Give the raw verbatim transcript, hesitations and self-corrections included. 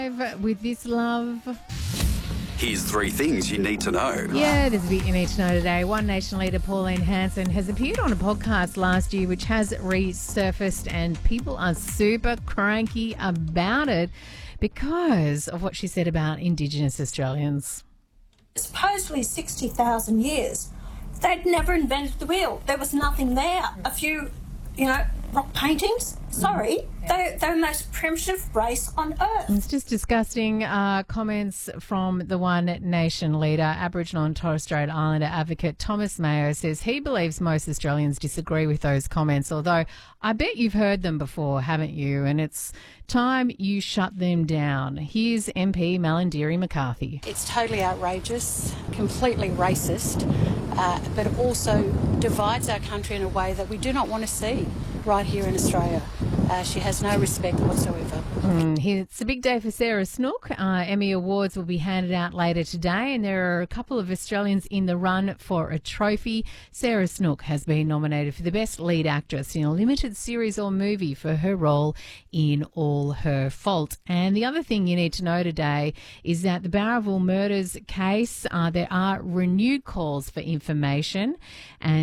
With this love. Here's three things you need to know. Yeah, there's a bit you need to know today. One Nation leader, Pauline Hanson, has appeared on a podcast last year which has resurfaced, and people are super cranky about it because of what she said about Indigenous Australians. Supposedly sixty thousand years, they'd never invented the wheel. There was nothing there. A few, you know, rock paintings. Sorry, they, they're the most primitive race on earth. It's just disgusting. Uh, comments from the One Nation leader, Aboriginal and Torres Strait Islander advocate Thomas Mayo says he believes most Australians disagree with those comments, although I bet you've heard them before, haven't you? And it's time you shut them down. Here's M P Malarndirri McCarthy. It's totally outrageous, completely racist, uh, but also divides our country in a way that we do not want to see right here in Australia. Uh, she has no respect whatsoever. Mm, it's a big day for Sarah Snook. Uh, Emmy Awards will be handed out later today, and there are a couple of Australians in the run for a trophy. Sarah Snook has been nominated for the Best Lead Actress in a limited series or movie for her role in All Her Fault. And the other thing you need to know today is that the Barraville murders case, uh, there are renewed calls for information, and